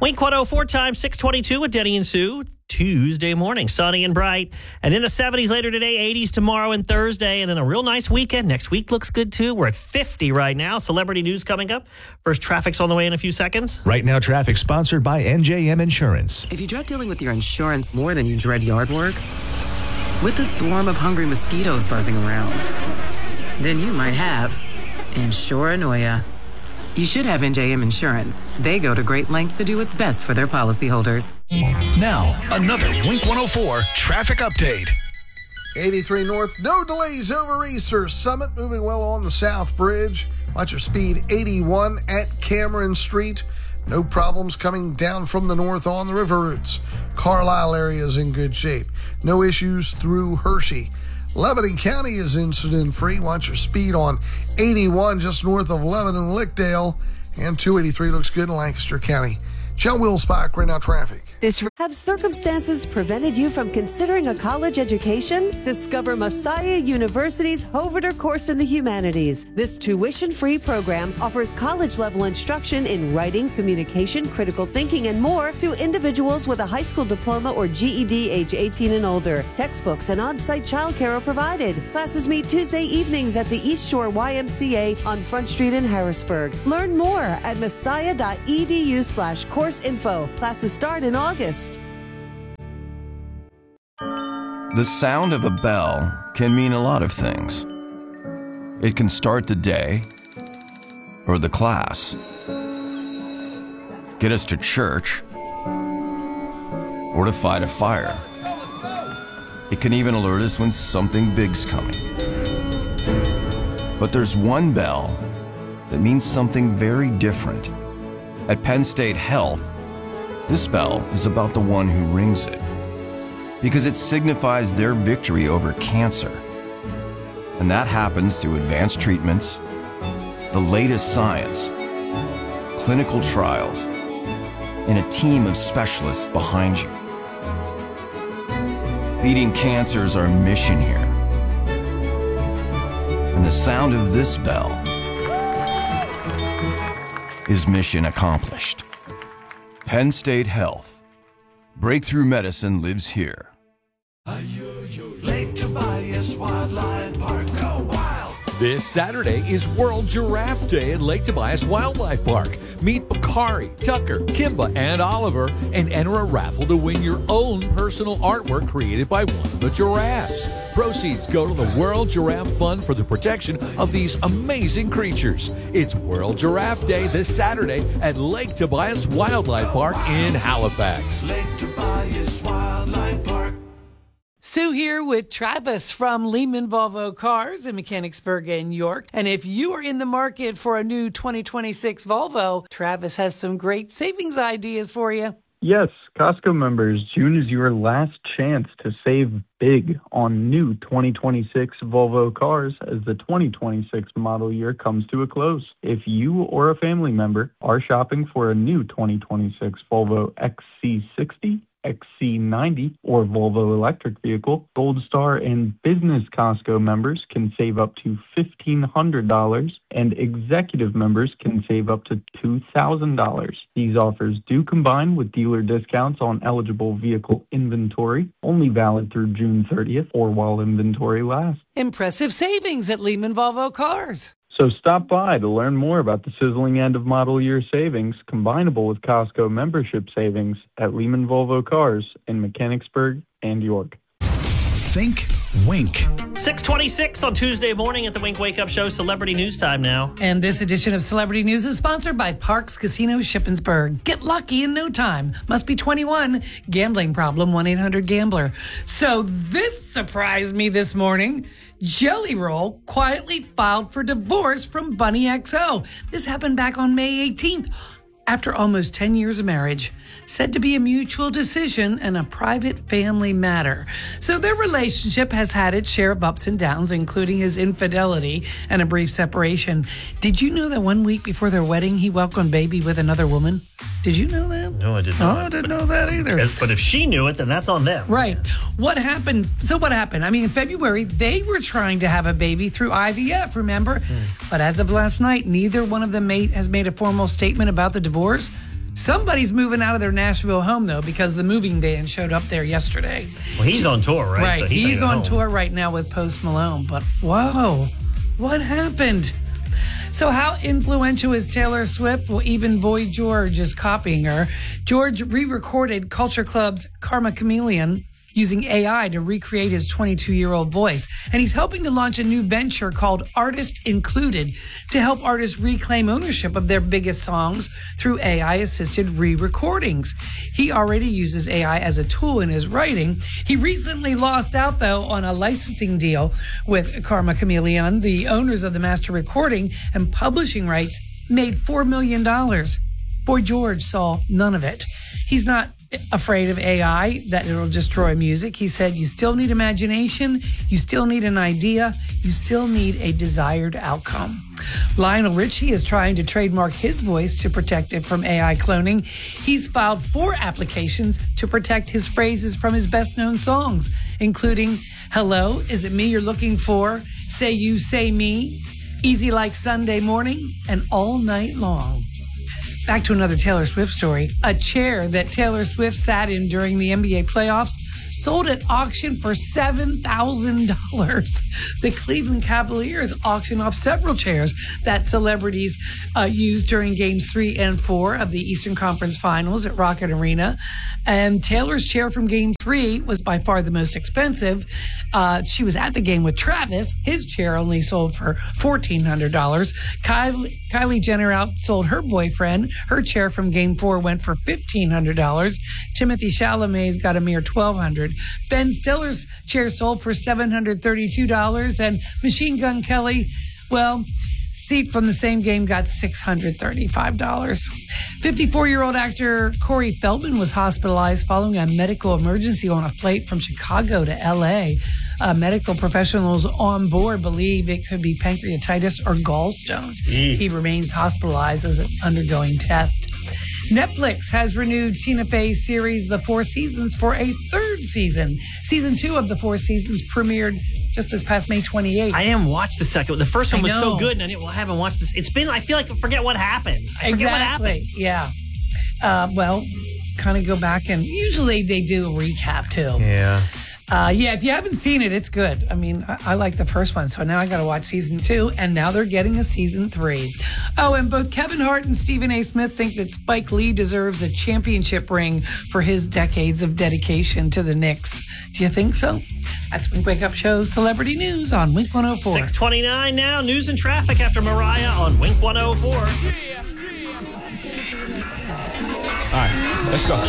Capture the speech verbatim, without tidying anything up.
Wink one oh four time, six twenty-two with Denny and Sue. Tuesday morning, sunny and bright. And in the seventies later today, eighties tomorrow and Thursday. And then a real nice weekend. Next week looks good, too. We're at fifty right now. Celebrity news coming up. First, traffic's on the way in a few seconds. Right now, traffic sponsored by N J M Insurance. If you dread dealing with your insurance more than you dread yard work, with a swarm of hungry mosquitoes buzzing around, then you might have Insuranoia. You should have N J M Insurance. They go to great lengths to do what's best for their policyholders. Now, another Wink one oh four traffic update. eighty-three North, no delays over Easter Summit, moving well on the South Bridge. Watch your speed eighty-one at Cameron Street. No problems coming down from the north on the river routes. Carlisle area is in good shape. No issues through Hershey. Lebanon County is incident-free. Watch your speed on eighty-one just north of Lebanon, Lickdale. And two eighty-three looks good in Lancaster County. Joe Wilsbach, right now traffic. This Have circumstances prevented you from considering a college education? Discover Messiah University's Hoverter course in the humanities. This tuition-free program offers college-level instruction in writing, communication, critical thinking, and more to individuals with a high school diploma or G E D age eighteen and older. Textbooks and on-site childcare are provided. Classes meet Tuesday evenings at the East Shore Y M C A on Front Street in Harrisburg. Learn more at messiah.edu slash course info. Classes start in August. The sound of a bell can mean a lot of things. It can start the day or the class, get us to church, or to fight a fire. It can even alert us when something big's coming. But there's one bell that means something very different. At Penn State Health, this bell is about the one who rings it, because it signifies their victory over cancer. And that happens through advanced treatments, the latest science, clinical trials, and a team of specialists behind you. Beating cancer is our mission here. And the sound of this bell is mission accomplished. Penn State Health. Breakthrough medicine lives here. Lake Tobias Wildlife Park. Go wild! This Saturday is World Giraffe Day at Lake Tobias Wildlife Park. Meet Bakari, Tucker, Kimba, and Oliver and enter a raffle to win your own personal artwork created by one of the giraffes. Proceeds go to the World Giraffe Fund for the protection of these amazing creatures. It's World Giraffe Day this Saturday at Lake Tobias Wildlife Park in Halifax. Lake Tobias Wildlife Park. Sue here with Travis from Lehman Volvo Cars in Mechanicsburg and York. And if you are in the market for a new twenty twenty-six Volvo, Travis has some great savings ideas for you. Yes, Costco members, June is your last chance to save big on new twenty twenty-six Volvo cars as the twenty twenty-six model year comes to a close. If you or a family member are shopping for a new twenty twenty-six Volvo X C sixty, X C ninety, or Volvo electric vehicle, Gold Star and business Costco members can save up to fifteen hundred dollars and executive members can save up to two thousand dollars. These offers do combine with dealer discounts on eligible vehicle inventory, only valid through June thirtieth or while inventory lasts. Impressive savings at Lehman Volvo Cars. So stop by to learn more about the sizzling end of model year savings combinable with Costco membership savings at Lehman Volvo Cars in Mechanicsburg and York. Think Wink. six twenty-six on Tuesday morning at the Wink Wake Up Show. Celebrity news time now. And this edition of Celebrity News is sponsored by Parks Casino Shippensburg. Get lucky in no time. Must be twenty-one. Gambling problem, one eight hundred gambler. So this surprised me this morning. Jelly Roll quietly filed for divorce from Bunny X O. This happened back on May eighteenth. After almost ten years of marriage, said to be a mutual decision and a private family matter. So their relationship has had its share of ups and downs, including his infidelity and a brief separation. Did you know that one week before their wedding, he welcomed baby with another woman? Did you know that? No, I did not. Oh, I didn't know that either. But if she knew it, then that's on them. Right. What happened? So what happened? I mean, in February, they were trying to have a baby through I V F, remember? Mm. But as of last night, neither one of them made, has made a formal statement about the divorce. Somebody's moving out of their Nashville home, though, because the moving van showed up there yesterday. Well, he's on tour, right? Right. So he's he's on home. tour right now with Post Malone. But, whoa, what happened? So how influential is Taylor Swift? Well, even Boy George is copying her. George re-recorded Culture Club's Karma Chameleon using A I to recreate his twenty-two-year-old voice. And he's helping to launch a new venture called Artist Included to help artists reclaim ownership of their biggest songs through A I-assisted re-recordings. He already uses A I as a tool in his writing. He recently lost out, though, on a licensing deal with Karma Chameleon. The owners of the master recording and publishing rights made four million dollars. Boy George saw none of it. He's not afraid of A I, that it'll destroy music. He said, you still need imagination, you still need an idea, you still need a desired outcome. Lionel Richie is trying to trademark his voice to protect it from A I cloning. He's filed four applications to protect his phrases from his best-known songs, including Hello, Is It Me You're Looking For? Say You, Say Me, Easy Like Sunday Morning, and All Night Long. Back to another Taylor Swift story. A chair that Taylor Swift sat in during the N B A playoffs sold at auction for seven thousand dollars. The Cleveland Cavaliers auctioned off several chairs that celebrities uh, used during games three and four of the Eastern Conference Finals at Rocket Arena. And Taylor's chair from game three was by far the most expensive. Uh, she was at the game with Travis. His chair only sold for fourteen hundred dollars. Kylie, Kylie Jenner outsold her boyfriend. Her chair from game four went for fifteen hundred dollars. Timothy Chalamet's got a mere twelve hundred dollars. Ben Stiller's chair sold for seven hundred thirty-two dollars. And Machine Gun Kelly, well, seat from the same game got six hundred thirty-five dollars. fifty-four-year-old actor Corey Feldman was hospitalized following a medical emergency on a flight from Chicago to L A. Uh, medical professionals on board believe it could be pancreatitis or gallstones. Mm. He remains hospitalized as an undergoing test. Netflix has renewed Tina Fey's series The Four Seasons for a third season. Season two of The Four Seasons premiered just this past May twenty-eighth. I didn't watch the second one. The first one I was know. so good, and I, didn't, well, I haven't watched this. It's been, I feel like I forget what happened. I forget exactly. what happened. Yeah. Uh, well, kind of go back and usually they do a recap too. Yeah. Uh, yeah, if you haven't seen it, it's good. I mean, I, I like the first one, so now I got to watch season two, and now they're getting a season three. Oh, and both Kevin Hart and Stephen A. Smith think that Spike Lee deserves a championship ring for his decades of dedication to the Knicks. Do you think so? That's Wink Wake Up Show Celebrity News on Wink one oh four. six twenty-nine now, news and traffic after Mariah on Wink one oh four. All right, let's go.